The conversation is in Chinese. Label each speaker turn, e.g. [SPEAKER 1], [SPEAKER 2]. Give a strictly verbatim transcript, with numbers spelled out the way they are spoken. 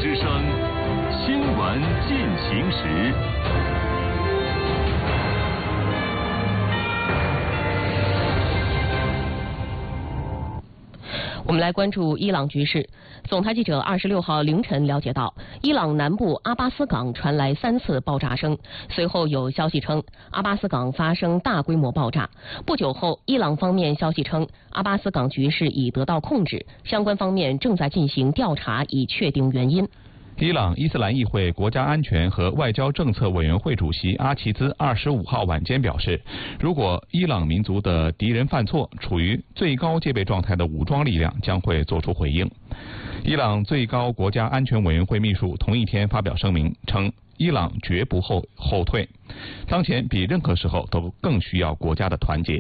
[SPEAKER 1] 之声新闻进行时。
[SPEAKER 2] 我们来关注伊朗局势。总台记者二十六号凌晨了解到，伊朗南部阿巴斯港传来三次爆炸声，随后有消息称阿巴斯港发生大规模爆炸。不久后，伊朗方面消息称阿巴斯港局势已得到控制，相关方面正在进行调查，以确定原因。
[SPEAKER 3] 伊朗伊斯兰议会国家安全和外交政策委员会主席阿齐兹二十五号晚间表示，如果伊朗民族的敌人犯错，处于最高戒备状态的武装力量将会作出回应。伊朗最高国家安全委员会秘书同一天发表声明称，伊朗绝不后后退，当前比任何时候都更需要国家的团结。